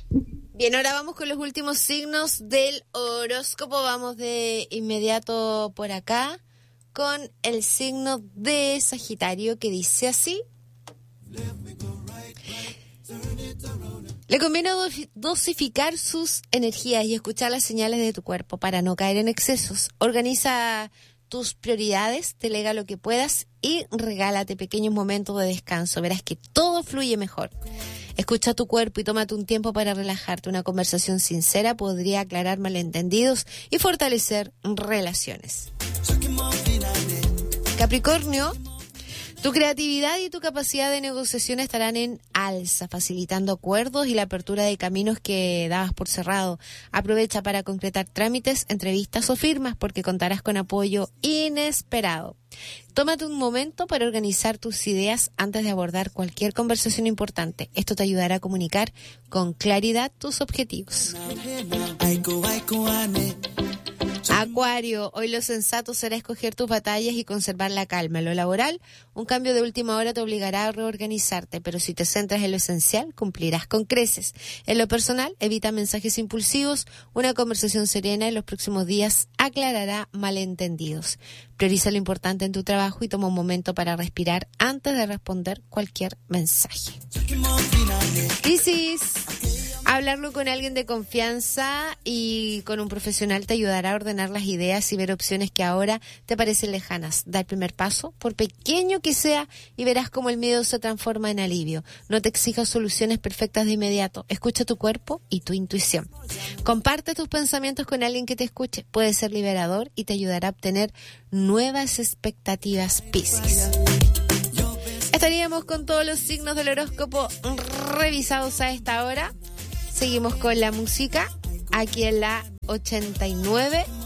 Bien, ahora vamos con los últimos signos del horóscopo. Vamos de inmediato por acá con el signo de Sagitario, que dice así. Le conviene dosificar sus energías y escuchar las señales de tu cuerpo para no caer en excesos. Organiza tus prioridades, delega lo que puedas y regálate pequeños momentos de descanso. Verás que todo fluye mejor. Escucha tu cuerpo y tómate un tiempo para relajarte. Una conversación sincera podría aclarar malentendidos y fortalecer relaciones. Capricornio, tu creatividad y tu capacidad de negociación estarán en alza, facilitando acuerdos y la apertura de caminos que dabas por cerrado. Aprovecha para concretar trámites, entrevistas o firmas porque contarás con apoyo inesperado. Tómate un momento para organizar tus ideas antes de abordar cualquier conversación importante. Esto te ayudará a comunicar con claridad tus objetivos. Acuario, hoy lo sensato será escoger tus batallas y conservar la calma. En lo laboral, un cambio de última hora te obligará a reorganizarte, pero si te centras en lo esencial, cumplirás con creces. En lo personal, evita mensajes impulsivos. Una conversación serena en los próximos días aclarará malentendidos. Prioriza lo importante en tu trabajo y toma un momento para respirar antes de responder cualquier mensaje. Piscis, hablarlo con alguien de confianza y con un profesional te ayudará a ordenar las ideas y ver opciones que ahora te parecen lejanas. Da el primer paso, por pequeño que sea, y verás cómo el miedo se transforma en alivio. No te exijas soluciones perfectas de inmediato. Escucha tu cuerpo y tu intuición. Comparte tus pensamientos con alguien que te escuche. Puede ser liberador y te ayudará a obtener nuevas expectativas, Piscis. Estaríamos con todos los signos del horóscopo revisados a esta hora. Seguimos con la música aquí en la 89.1.